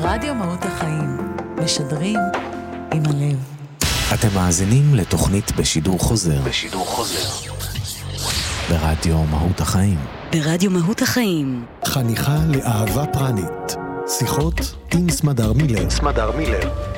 רדיו מהות החיים, משדרים עם הלב. אתם מאזינים לתוכנית בשידור חוזר. ברדיו מהות החיים. ברדיו מהות החיים. חניכה לאהבה פרנית. שיחות עם סמדר מילר.